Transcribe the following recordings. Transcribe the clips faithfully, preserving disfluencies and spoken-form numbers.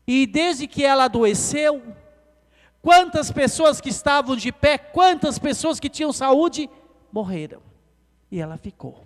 E desde que ela adoeceu, quantas pessoas que estavam de pé, quantas pessoas que tinham saúde, morreram. E ela ficou.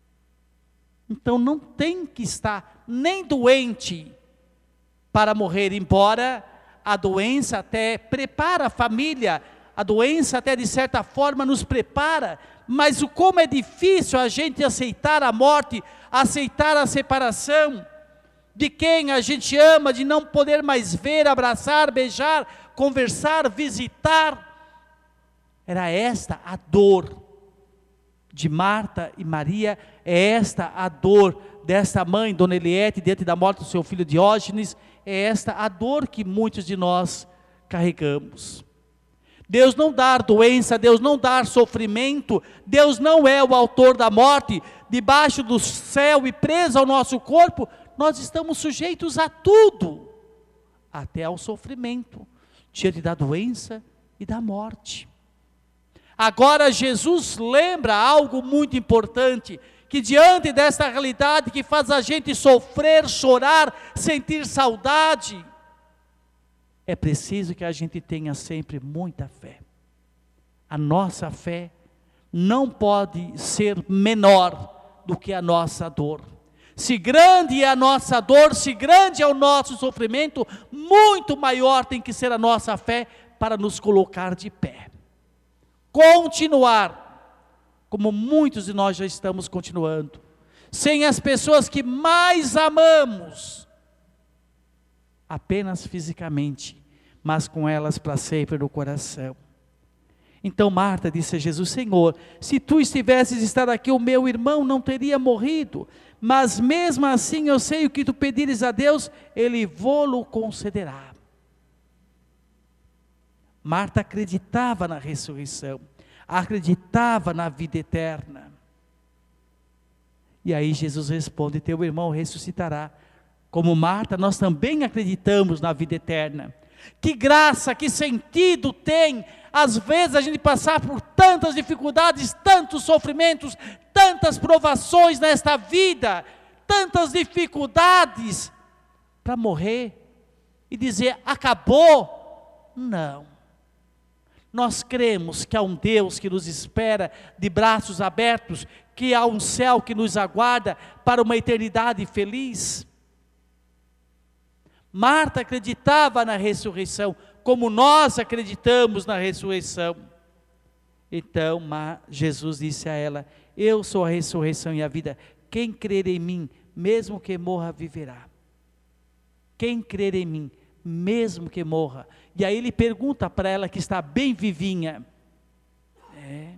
Então não tem que estar nem doente para morrer, embora a doença até prepara a família, a doença até de certa forma nos prepara, mas o como é difícil a gente aceitar a morte, aceitar a separação de quem a gente ama, de não poder mais ver, abraçar, beijar, conversar, visitar. Era esta a dor de Marta e Maria, é esta a dor desta mãe, Dona Eliette, diante da morte do seu filho Diógenes, é esta a dor que muitos de nós carregamos. Deus não dá doença, Deus não dá sofrimento, Deus não é o autor da morte. Debaixo do céu e preso ao nosso corpo, nós estamos sujeitos a tudo, até ao sofrimento, diante da doença e da morte. Agora Jesus lembra algo muito importante, que diante desta realidade que faz a gente sofrer, chorar, sentir saudade, é preciso que a gente tenha sempre muita fé. A nossa fé não pode ser menor do que a nossa dor. Se grande é a nossa dor, se grande é o nosso sofrimento, muito maior tem que ser a nossa fé para nos colocar de pé. Continuar, como muitos de nós já estamos continuando, sem as pessoas que mais amamos, apenas fisicamente, mas com elas para sempre no coração. Então Marta disse a Jesus: Senhor, se tu estivesses estado aqui, o meu irmão não teria morrido, mas mesmo assim eu sei o que tu pedires a Deus, Ele vô-lo concederá. Marta acreditava na ressurreição, acreditava na vida eterna. E aí Jesus responde: teu irmão ressuscitará. Como Marta, nós também acreditamos na vida eterna. Que graça, que sentido tem, às vezes a gente passar por tantas dificuldades, tantos sofrimentos, tantas provações nesta vida, tantas dificuldades, para morrer e dizer, acabou? Não. Nós cremos que há um Deus que nos espera de braços abertos, que há um céu que nos aguarda para uma eternidade feliz. Marta acreditava na ressurreição, como nós acreditamos na ressurreição. Então Jesus disse a ela: eu sou a ressurreição e a vida, quem crer em mim, mesmo que morra, viverá. Quem crer em mim, mesmo que morra. E aí ele pergunta para ela que está bem vivinha: é,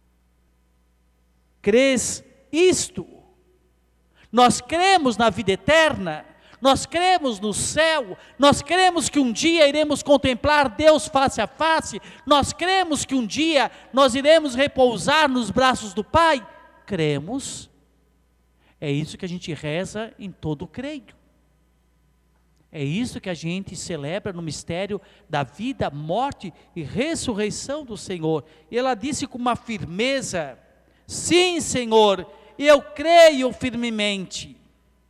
crês isto? Nós cremos na vida eterna, nós cremos no céu, nós cremos que um dia iremos contemplar Deus face a face, nós cremos que um dia nós iremos repousar nos braços do Pai. Cremos. É isso que a gente reza em todo o creio. É isso que a gente celebra no mistério da vida, morte e ressurreição do Senhor. E ela disse com uma firmeza: sim, Senhor, eu creio firmemente.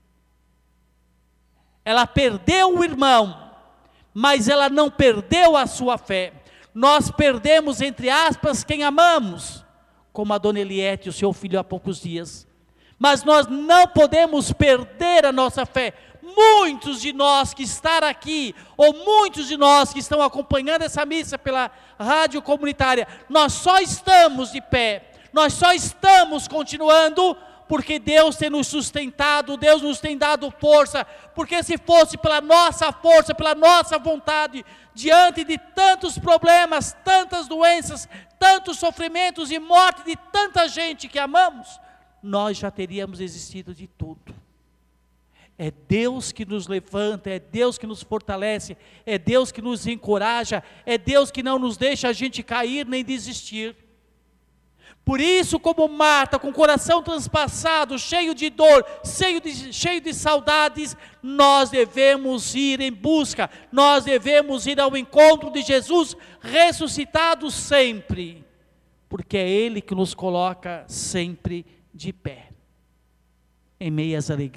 Ela perdeu o irmão, mas ela não perdeu a sua fé. Nós perdemos, entre aspas, quem amamos, como a Dona Eliette e o seu filho há poucos dias. Mas nós não podemos perder a nossa fé. Muitos de nós que estão aqui, ou muitos de nós que estão acompanhando essa missa pela rádio comunitária, nós só estamos de pé, nós só estamos continuando, porque Deus tem nos sustentado, Deus nos tem dado força, porque se fosse pela nossa força, pela nossa vontade, diante de tantos problemas, tantas doenças, tantos sofrimentos e morte de tanta gente que amamos, nós já teríamos desistido de tudo. É Deus que nos levanta, é Deus que nos fortalece, é Deus que nos encoraja, é Deus que não nos deixa a gente cair nem desistir. Por isso, como Marta, com o coração transpassado, cheio de dor, cheio de, cheio de saudades, nós devemos ir em busca, nós devemos ir ao encontro de Jesus ressuscitado sempre, porque é Ele que nos coloca sempre de pé, em meio às alegrias.